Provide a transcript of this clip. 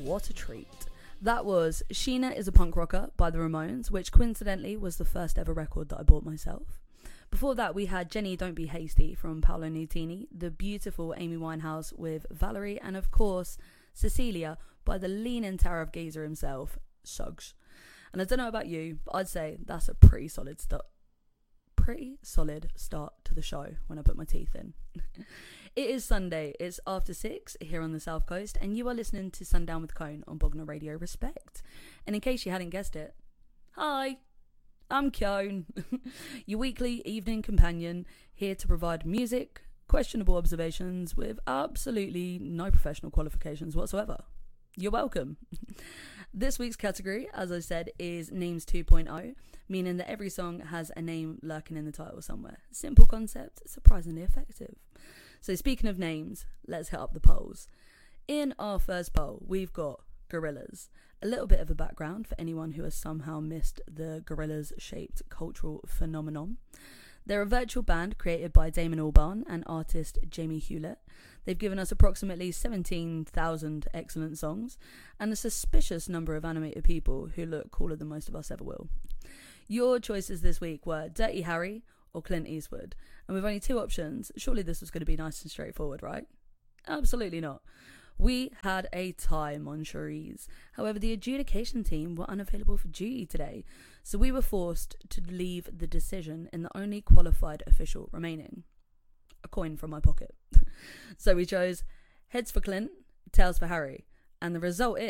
What a treat. That was Sheena is a Punk Rocker by the Ramones, which coincidentally was the first ever record that I bought myself. Before that, we had Jenny Don't Be Hasty from Paolo Nutini, the beautiful Amy Winehouse with Valerie, and of course, Cecilia by the leaning tower of Geezer himself, Suggs. And I don't know about you, but I'd say that's a pretty solid start to the show when I put my teeth in. It is Sunday, it's after 6 here on the South Coast, and you are listening to Sundown with Cone on Bognor Radio Respect. And in case you hadn't guessed it, hi, I'm Cone, your weekly evening companion, here to provide music, questionable observations with absolutely no professional qualifications whatsoever. You're welcome. This week's category, as I said, is Names 2.0, meaning that every song has a name lurking in the title somewhere. Simple concept, surprisingly effective. So speaking of names, let's hit up the polls. In our first poll, we've got Gorillaz. A little bit of a background for anyone who has somehow missed the Gorillaz-shaped cultural phenomenon. They're a virtual band created by Damon Albarn and artist Jamie Hewlett. They've given us approximately 17,000 excellent songs and a suspicious number of animated people who look cooler than most of us ever will. Your choices this week were Dirty Harry or Clint Eastwood, and with only two options, surely this was going to be nice and straightforward, right? Absolutely not. We had a tie, mon cheries. However, the adjudication team were unavailable for duty today, so we were forced to leave the decision in the only qualified official remaining. A coin from my pocket. So we chose heads for Clint, tails for Harry, and the result